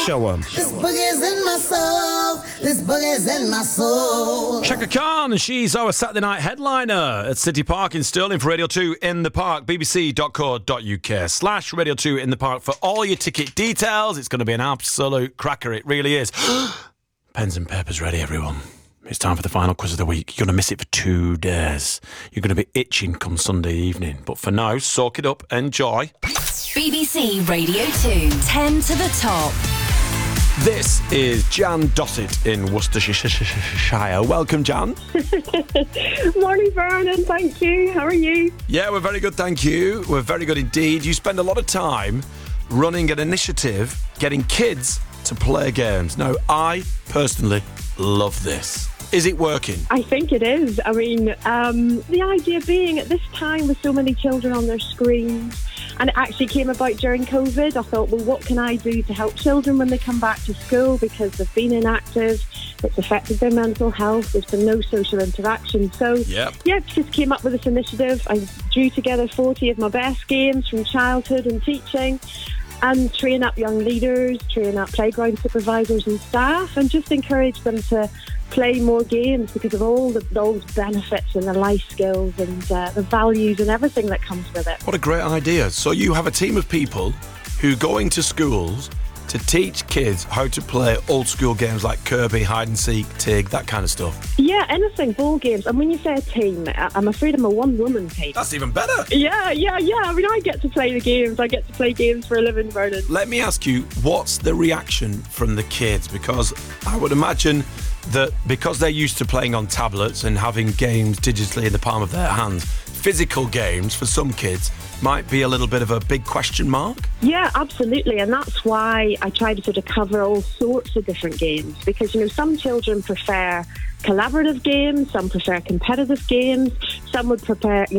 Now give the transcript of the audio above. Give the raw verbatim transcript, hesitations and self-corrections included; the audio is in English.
Show 'em. This boogie's in my soul. This boogie's in my soul. Chaka Khan, she's our Saturday night headliner at City Park in Stirling for Radio two in the Park. b b c dot co dot u k slash Radio two in the Park for all your ticket details. It's going to be an absolute cracker. It really is. Pens and papers ready, everyone. It's time for the final quiz of the week. You're going to miss it for two days. You're going to be itching come Sunday evening. But for now, soak it up, enjoy. B B C Radio two, ten to the top. This is Jan Dossett in Worcestershire. Welcome, Jan. Morning, Vernon. Thank you. How are you? Yeah, we're very good, thank you. We're very good indeed. You spend a lot of time running an initiative, getting kids to play games. Now, I personally love this. Is it working? I think it is. I mean, um, the idea being at this time with so many children on their screens, and it actually came about during COVID. I thought, well, what can I do to help children when they come back to school because they've been inactive, it's affected their mental health, there's been no social interaction. So, yep. yeah, just came up with this initiative. I drew together forty of my best games from childhood and teaching, and train up young leaders, train up playground supervisors and staff, and just encourage them to play more games because of all the, those benefits and the life skills and uh, the values and everything that comes with it. What a great idea. So you have a team of people who go into schools to teach kids how to play old school games like Kirby, hide and seek, Tig, that kind of stuff. Yeah, anything, ball games. And when you say a team, I'm afraid I'm a one-woman team. That's even better. Yeah, yeah, yeah. I mean, I get to play the games. I get to play games for a living, Vernon. Let me ask you, what's the reaction from the kids? Because I would imagine that because they're used to playing on tablets and having games digitally in the palm of their hands, physical games for some kids might be a little bit of a big question mark? Yeah, absolutely. And that's why I try to sort of cover all sorts of different games because, you know, some children prefer collaborative games, some prefer competitive games, some would prefer,